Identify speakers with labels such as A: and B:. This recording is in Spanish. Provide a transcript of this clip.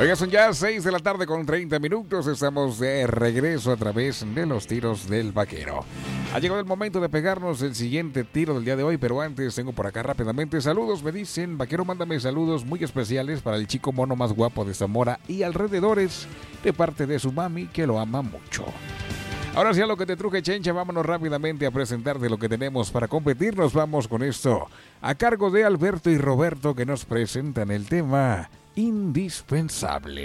A: Oiga, son ya 6 de la tarde con 30 minutos. Estamos de regreso a través de los tiros del vaquero. Ha llegado el momento de pegarnos el siguiente tiro del día de hoy, pero antes tengo por acá rápidamente saludos. Me dicen, vaquero, mándame saludos muy especiales para el chico mono más guapo de Zamora y alrededores, de parte de su mami que lo ama mucho. Ahora sí, a lo que te truje, Chencha, vámonos rápidamente a presentarte lo que tenemos para competir. Nos vamos con esto, a cargo de Alberto y Roberto, que nos presentan el tema indispensable.